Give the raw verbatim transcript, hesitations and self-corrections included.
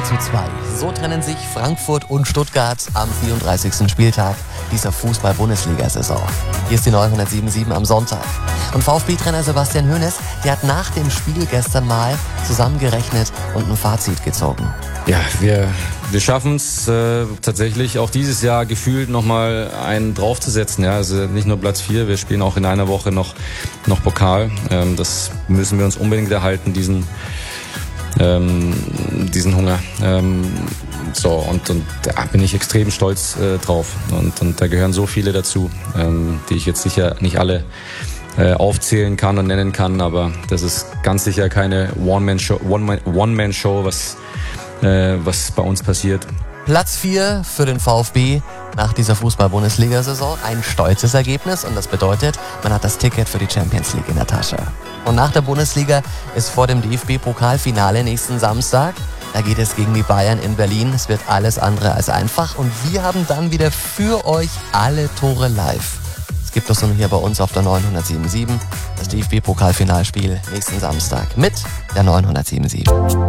zu zwei. So trennen sich Frankfurt und Stuttgart am vierunddreißigsten Spieltag dieser Fußball-Bundesliga-Saison. Hier ist die neunhundertsiebenundsiebzig am Sonntag. Und VfB-Trainer Sebastian Hoeneß, der hat nach dem Spiel gestern mal zusammengerechnet und ein Fazit gezogen. Ja, wir, wir schaffen es äh, tatsächlich auch dieses Jahr gefühlt nochmal einen draufzusetzen. Ja, also nicht nur Platz vier, wir spielen auch in einer Woche noch, noch Pokal. Ähm, das müssen wir uns unbedingt erhalten, diesen, ähm, diesen Hunger. Ähm, so, und, und da bin ich extrem stolz äh, drauf. Und, und da gehören so viele dazu, ähm, die ich jetzt sicher nicht alle äh, aufzählen kann und nennen kann. Aber das ist ganz sicher keine One-Man-Show, One-Man, One-Man-Show, was was bei uns passiert. Platz vier für den VfB nach dieser Fußball-Bundesliga-Saison. Ein stolzes Ergebnis und das bedeutet, man hat das Ticket für die Champions League in der Tasche. Und nach der Bundesliga ist vor dem D F B-Pokalfinale nächsten Samstag. Da geht es gegen die Bayern in Berlin. Es wird alles andere als einfach und wir haben dann wieder für euch alle Tore live. Es gibt das nun hier bei uns auf der neunhundertsiebenundsiebzig, das D F B-Pokalfinalspiel nächsten Samstag mit der neunhundertsiebenundsiebzig.